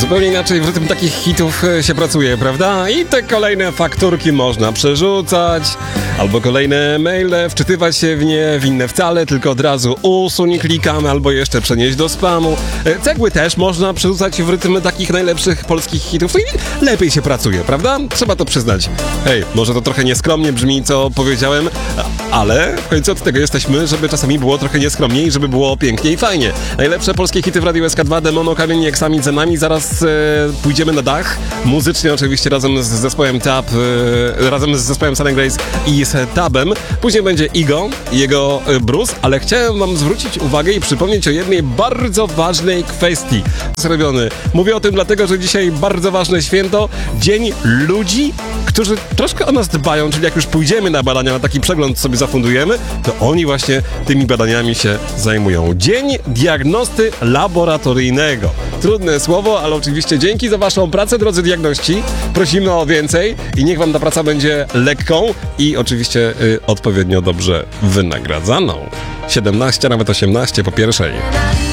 Zupełnie inaczej w rytm takich hitów się pracuje, prawda? I te kolejne fakturki można przerzucać, albo kolejne maile, wczytywać się w nie, w inne wcale, tylko od razu usuń, klikamy, albo jeszcze przenieść do spamu. Cegły też można przerzucać w rytm takich najlepszych polskich hitów. I lepiej się pracuje, prawda? Trzeba to przyznać. Hej, może to trochę nieskromnie brzmi, co powiedziałem, ale w końcu od tego jesteśmy, żeby czasami było trochę nieskromniej, żeby było pięknie i fajnie. Najlepsze polskie hity w Radiu SK2, Demono, Kamień, Egzamin za nami. Zaraz pójdziemy na dach. Muzycznie oczywiście razem z zespołem Tab, razem z zespołem Sun & Grace i z Tabem. Później będzie Igo i jego Bruce, ale chciałem wam zwrócić uwagę i przypomnieć o jednej bardzo ważnej kwestii. Zrobiony. Mówię o tym dlatego, że dzisiaj bardzo ważne święto, Dzień Ludzi, którzy troszkę o nas dbają, czyli jak już pójdziemy na badania, na taki przegląd sobie zafundujemy, to oni właśnie tymi badaniami się zajmują. Dzień Diagnosty Laboratoryjnego. Trudne słowo, ale oczywiście dzięki za waszą pracę, drodzy diagności. Prosimy o więcej i niech wam ta praca będzie lekką i oczywiście odpowiednio dobrze wynagradzaną. 17, nawet 18 po pierwszej.